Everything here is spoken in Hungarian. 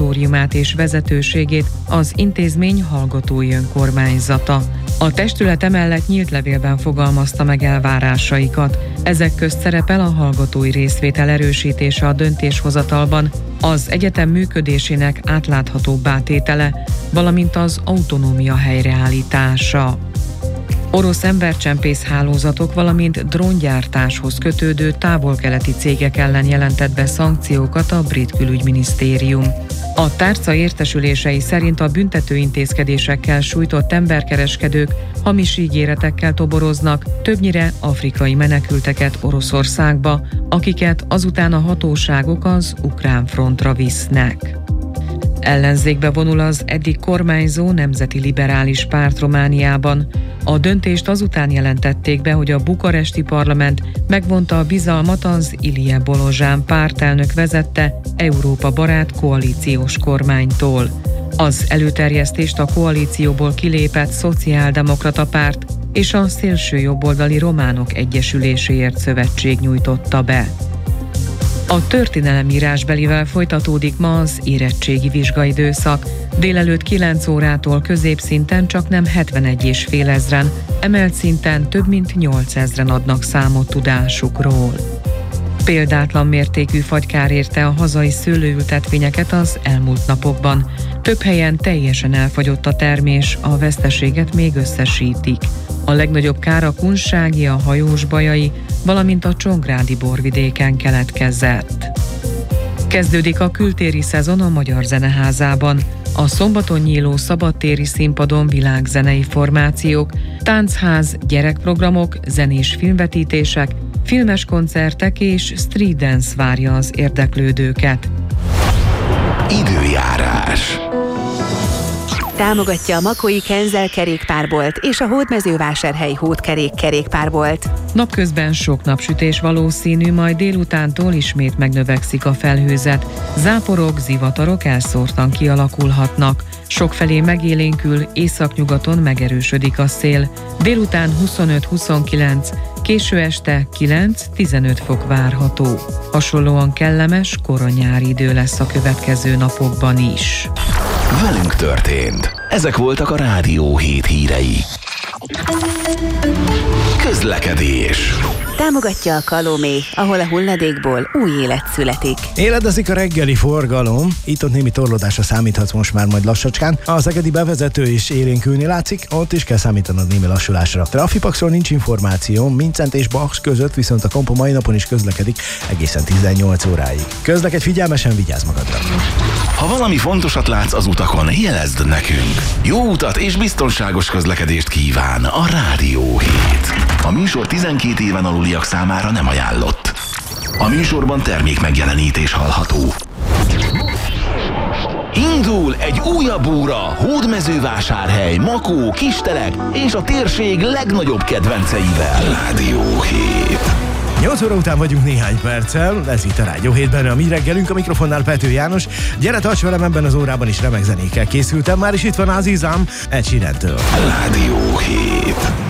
kuratóriumát és vezetőségét az intézmény hallgatói önkormányzata. A testület emellett nyílt levélben fogalmazta meg elvárásaikat. Ezek közt szerepel a hallgatói részvétel erősítése a döntéshozatalban, az egyetem működésének átláthatóbbá tétele, valamint az autonómia helyreállítása. Orosz embercsempész hálózatok, valamint dróngyártáshoz kötődő távol-keleti cégek ellen jelentett be szankciókat a brit külügyminisztérium. A tárca értesülései szerint a büntető intézkedésekkel sújtott emberkereskedők hamis ígéretekkel toboroznak többnyire afrikai menekülteket Oroszországba, akiket azután a hatóságok az ukrán frontra visznek. Ellenzékbe vonul az eddig kormányzó Nemzeti Liberális Párt Romániában. A döntést azután jelentették be, hogy a bukaresti parlament megvonta a bizalmat az Ilie Bolozsán pártelnök vezette Európa barát koalíciós kormánytól. Az előterjesztést a koalícióból kilépett Szociáldemokrata Párt és a szélsőjobboldali Románok Egyesüléséért Szövetség nyújtotta be. A történelemírásbelivel folytatódik ma az érettségi vizsgaidőszak. Délelőtt 9 órától középszinten csaknem 71,5 ezren, emelt szinten több mint 8 ezren adnak számot tudásukról. Példátlan mértékű fagykár érte a hazai szőlőültetvényeket az elmúlt napokban. Több helyen teljesen elfagyott a termés, a veszteséget még összesítik. A legnagyobb kár a kunsági, a hajósbajai, valamint a csongrádi borvidéken keletkezett. Kezdődik a kültéri szezon a Magyar Zeneházában. A szombaton nyíló szabadtéri színpadon világzenei formációk, táncház, gyerekprogramok, zenés filmvetítések, filmes koncertek és street dance várja az érdeklődőket. Időjárás. Támogatja a Makói Kenzel kerékpárbolt és a Hódmezővásárhelyi Hódkerék kerékpárbolt. Napközben sok napsütés valószínű, majd délutántól ismét megnövekszik a felhőzet. Záporok, zivatarok elszórtan kialakulhatnak. Sokfelé megélénkül, északnyugaton megerősödik a szél. Délután 25-29, késő este 9-15 fok várható. Hasonlóan kellemes, koronyári idő lesz a következő napokban is. Velünk történt. Ezek voltak a Rádió 7 hírei. Közlekedés. Támogatja a Kalomé, ahol a hulladékból új élet születik. Éledezik a reggeli forgalom, itt-ott némi torlódásra számíthatsz most már majd lassacskán. Az egedi bevezető is élénkülni látszik, ott is kell számítanod némi lassulásra. Trafipaxról nincs információ, Mindszenty és Baks között viszont a Kompo mai napon is közlekedik egészen 18 óráig. Közlekedj figyelmesen, vigyázz magadra! Ha valami fontosat látsz az utakon, jelezd nekünk. Jó utat és biztonságos közlekedést kíván a Rádió 7. A műsor 12 éven aluliak számára nem ajánlott. A műsorban termék megjelenítés hallható. Indul egy újabb óra Hódmezővásárhely, Makó, Kistelek és a térség legnagyobb kedvenceivel. Rádió 7. 8 óra után vagyunk néhány perccel, ez itt a Rádió 7-ben a mi reggelünk, a mikrofonnál Pető János. Gyere, tarts velem, ebben az órában is remek zenékkel készültem, már is itt van Azizam Ed Sheerantől. Rádió 7.